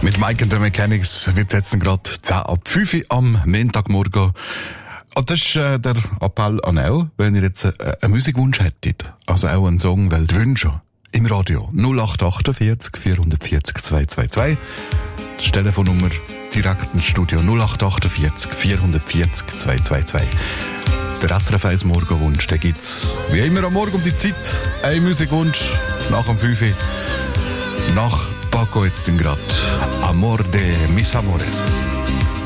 Mit Mike and the Mechanics wird jetzt gerade 10 ab 5 Uhr am Montagmorgen. Und das ist der Appell an euch, wenn ihr jetzt einen Musikwunsch hättet. Also auch einen Song wollt wünschen. Im Radio 0848 440 222. Das ist die Telefonnummer direkt ins Studio 0848 440 222. Der SRF 1 Morgenwunsch, den gibt's wie immer am Morgen um die Zeit. Ein Musikwunsch nach dem 5 Uhr. Nach Paco jetzt gerade Amor de mis amores.